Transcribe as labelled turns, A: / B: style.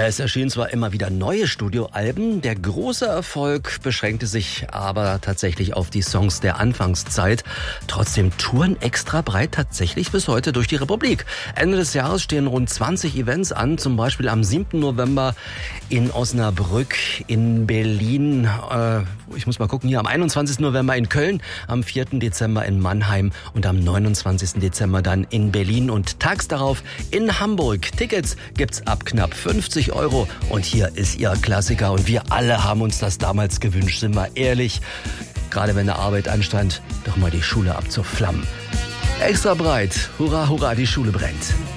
A: Es erschienen zwar immer wieder neue Studioalben, der große Erfolg beschränkte sich aber tatsächlich auf die Songs der Anfangszeit. Trotzdem touren Extra Breit tatsächlich bis heute durch die Republik. Ende des Jahres stehen rund 20 Events an, zum Beispiel am 7. November in Osnabrück, in Berlin, ich muss mal gucken, hier am 21. November in Köln, am 4. Dezember in Mannheim und am 29. Dezember dann in Berlin und tags darauf in Hamburg. Tickets gibt's ab knapp 50 € und hier ist Ihr Klassiker und wir alle haben uns das damals gewünscht, sind wir ehrlich. Gerade wenn der Arbeit anstand, doch mal die Schule ab zur Flammen. Extra Breit, hurra, hurra, die Schule brennt.